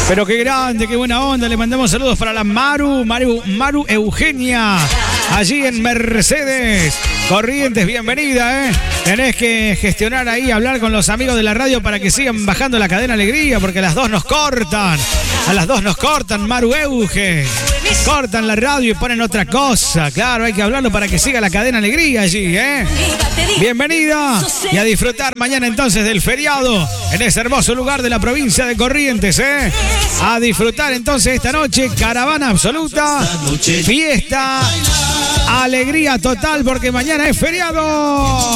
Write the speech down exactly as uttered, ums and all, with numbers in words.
Pero qué grande, qué buena onda. Le mandamos saludos para la Maru, Maru, Maru Eugenia, allí en Mercedes Corrientes. Bienvenida, ¿eh? Tenés que gestionar ahí, hablar con los amigos de la radio para que sigan bajando la cadena Alegría, porque a las dos nos cortan. A las dos nos cortan, Maru Euge. Cortan la radio y ponen otra cosa. Claro, hay que hablarlo para que siga la cadena Alegría allí, ¿eh? Bienvenida. Y a disfrutar mañana entonces del feriado en ese hermoso lugar de la provincia de Corrientes, ¿eh? A disfrutar entonces esta noche, caravana absoluta, fiesta, alegría total, porque mañana es feriado.